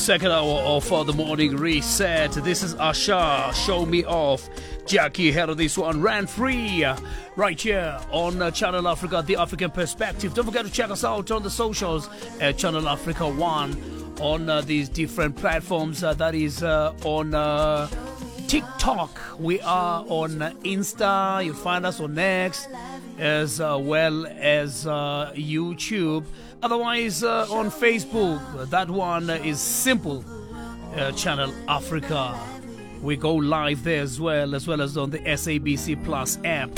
Second hour of the morning reset. This is Asha, Show Me Off. Jackie head of this one, ran free right here on Channel Africa, The African Perspective. Don't forget to check us out on the socials at Channel Africa 1 on these different platforms. That is on TikTok. We are on Insta. You'll find us on Next as well as YouTube. Otherwise, on Facebook, that one is simple, Channel Africa. We go live there as well as on the SABC Plus app.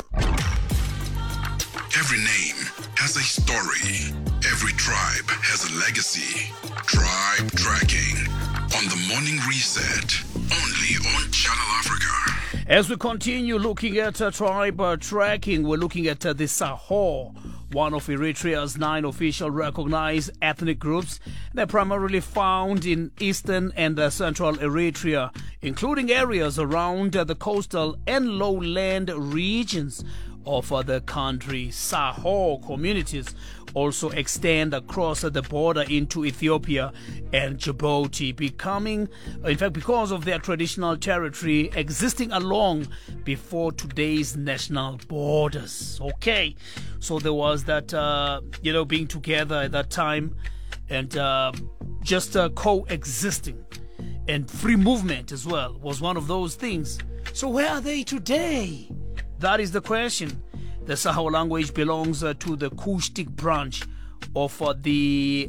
Every name has a story. Every tribe has a legacy. Tribe Tracking on the Morning Reset, only on Channel Africa. As we continue looking at tribe tracking, we're looking at the Sahor, one of Eritrea's 9 official recognized ethnic groups. They're primarily found in eastern and central Eritrea, including areas around the coastal and lowland regions of the country. Sahor communities also extend across the border into Ethiopia and Djibouti, because of their traditional territory existing along before today's national borders. Okay, so there was that, being together at that time and just coexisting, and free movement as well was one of those things. So where are they today? That is the question. The Sahor language belongs to the Cushitic branch of the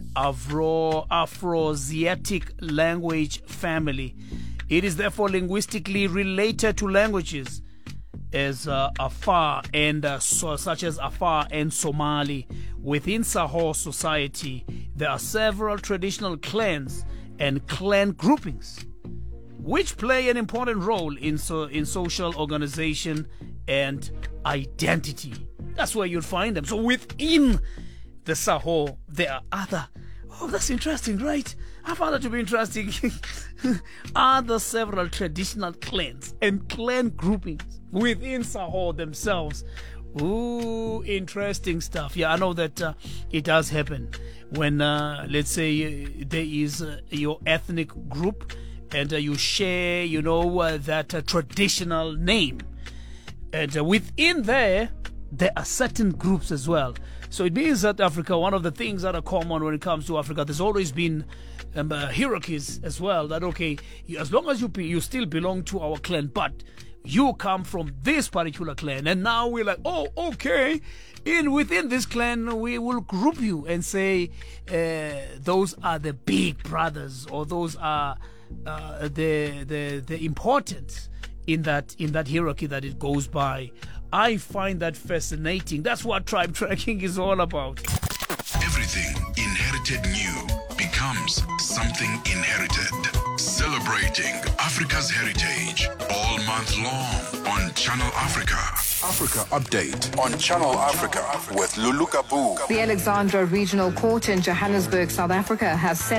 Afroasiatic language family. It is therefore linguistically related to languages as Afar and such as Afar and Somali. Within Sahor society, there are several traditional clans and clan groupings which play an important role in social organization and identity. That's where you'll find them. So within the Sahor, there are other... Oh, that's interesting, right? I found that to be interesting. Other several traditional clans and clan groupings within Sahor themselves. Ooh, interesting stuff. Yeah, I know that it does happen when, let's say, there is your ethnic group and you share, that traditional name. And within there are certain groups as well. So it means that Africa, one of the things that are common when it comes to Africa, there's always been hierarchies as well. That, okay, as long as you still belong to our clan, but you come from this particular clan. And now we're like, oh, okay, within this clan, we will group you and say those are the big brothers, or those are the important in that hierarchy that it goes by. I find that fascinating. That's what tribe tracking is all about. Everything inherited new becomes something inherited. Celebrating Africa's heritage all month long on Channel Africa. Africa Update on Channel Africa with Lulu Kabu. The Alexandra Regional Court in Johannesburg, South Africa has